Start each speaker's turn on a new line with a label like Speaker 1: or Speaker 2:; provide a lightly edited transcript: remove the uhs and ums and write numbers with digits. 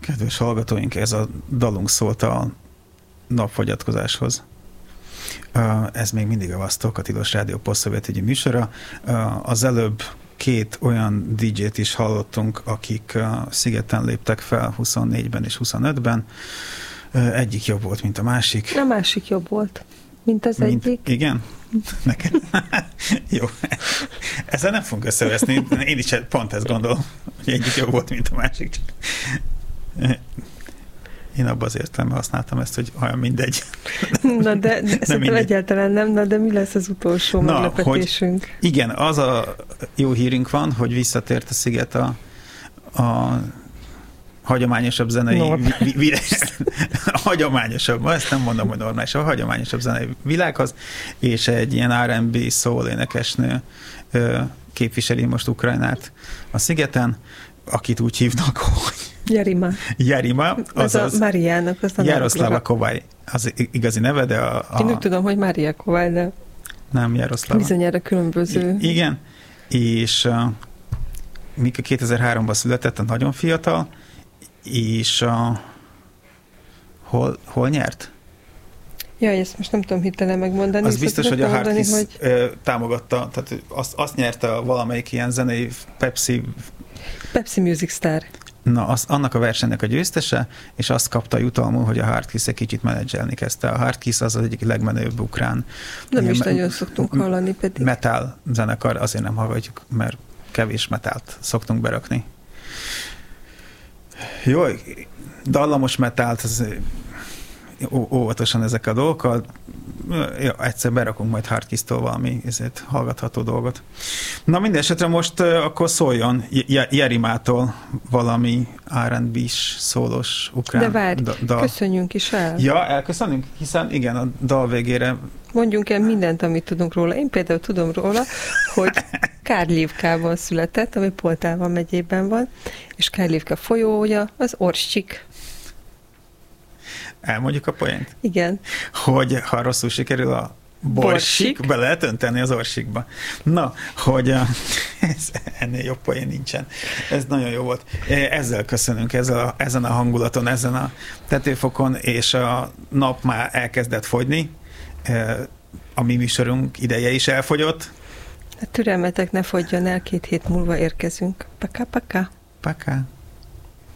Speaker 1: Kedves hallgatóink, ez a dalunk szólt a napfogyatkozáshoz. Ez még mindig a Vasztok, a Tilos Rádió posztszövetügyi műsora. Az előbb két olyan DJ-t is hallottunk, akik szigeten léptek fel 24-ben és 25-ben. Egyik jobb volt, mint a másik.
Speaker 2: A másik jobb volt, mint az egyik.
Speaker 1: Igen? Neked? Jó. Ezzel nem fogunk összeveszni. Én is pont ezt gondolom, hogy egyik jobb volt, mint a másik. Csak én abban az értelemben használtam ezt, hogy olyan mindegy.
Speaker 2: Na de szerintem egyáltalán nem, na de mi lesz az utolsó meglepetésünk?
Speaker 1: Hogy igen, az a jó hírünk van, hogy visszatért a sziget a hagyományosabb zenei hagyományosabb, ezt nem mondom, hogy normális, a hagyományosabb zenei világhoz, és egy ilyen R&B soul énekesnő képviseli most Ukrajnát a szigeten, akit úgy hívnak, hogy Jarima,
Speaker 2: azaz a Mariának, az a
Speaker 1: Jaroszláva Kovály, az igazi neve, de
Speaker 2: én úgy tudom, hogy Mária Kovály, de
Speaker 1: nem Jaroszláva.
Speaker 2: Bizonyára különböző.
Speaker 1: Igen, és Mika 2003-ban született, nagyon fiatal, és hol nyert?
Speaker 2: Jaj, ezt most nem tudom hirtelen megmondani.
Speaker 1: Az biztos, hogy a Hardkiss támogatta, tehát azt nyerte valamelyik ilyen zenei Pepsi
Speaker 2: Music Star.
Speaker 1: Na, annak a versenynek a győztese, és azt kapta jutalmul, hogy a Hardkiss egy kicsit menedzselni kezdte. A Hardkiss az egyik legmenőbb ukrán.
Speaker 2: Nem is nagyon szoktunk hallani pedig.
Speaker 1: Metal zenekar, azért nem hallgatjuk, mert kevés metált szoktunk berakni. Jó, dallamos metált, óvatosan ezek a dolgokkal. Ja, egyszer berakunk majd Hardkiss-tól valami hallgatható dolgot. Na minden esetre most akkor szóljon Jarimától valami R&B-s, szólós ukrán
Speaker 2: de várj, köszönjünk is el.
Speaker 1: Ja, elköszönünk? Hiszen igen, a dal végére
Speaker 2: mondjunk el mindent, amit tudunk róla. Én például tudom róla, hogy Kárlívkában született, ami Poltáva megyében van, és Kárlívka folyója az Orszcsik.
Speaker 1: Elmondjuk a poént?
Speaker 2: Igen.
Speaker 1: Hogy ha rosszul sikerül a borsik, be lehet önteni az orsikba. Na, hogy ennél jobb poén nincsen. Ez nagyon jó volt. Ezzel köszönünk, ezen a hangulaton, ezen a tetőfokon, és a nap már elkezdett fogyni. A mi műsorunk ideje is elfogyott.
Speaker 2: A türelmetek ne fogyjon el, 2 hét múlva érkezünk. Paka, paka.
Speaker 1: Paka.